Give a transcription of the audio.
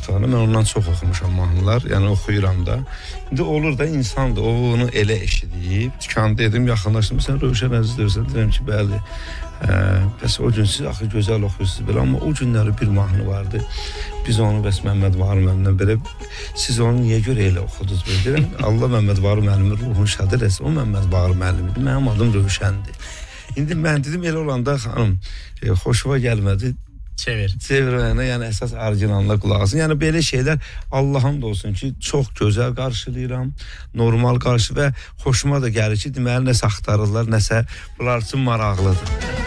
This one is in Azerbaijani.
otağına. Mən ondan çox oxumuşam mahnılar, yəni oxuyuram da. İndi olur da insandır, o onu elə eşidib. Dükanda dedim, yaxınlaşdım, sən Rövşən Əzizdirsən, deyirəm ki, bəli. Bəs o gün siz axı gözəl oxuyursunuz belə, amma o günləri bir mahnı vardı. Biz onu bəs Məmməd Varı müəllimlə belə, siz onu niyə görə elə oxudunuz belə deyirəm. Allah Məmməd Varı müəllimin ruhunu şad eləsin, o Məmməd Varı müəllimdir, mənim adım Rövşəndir. İndi mən dedim, elə olanda xanım, xoşuma gəlmədi. Çevir mənə, yəni əsas orijinalına qulaq asın. Yəni belə şeylər Allah'ın da olsun ki, çox gözəl qarşılayıram, normal qarşı və xoşuma da gəlir ki, deməli nəsə axtarırlar, nəsə bunlar üçün maraqlıdır.